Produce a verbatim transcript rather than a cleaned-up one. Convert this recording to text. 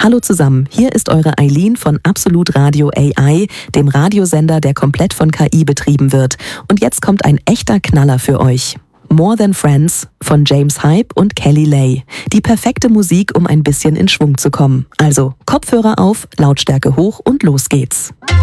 Hallo zusammen, hier ist eure Eileen von Absolut Radio A I, dem Radiosender, der komplett von K I betrieben wird. Und jetzt kommt ein echter Knaller für euch. More Than Friends von James Hype und Kelly Lay. Die perfekte Musik, um ein bisschen in Schwung zu kommen. Also Kopfhörer auf, Lautstärke hoch und los geht's.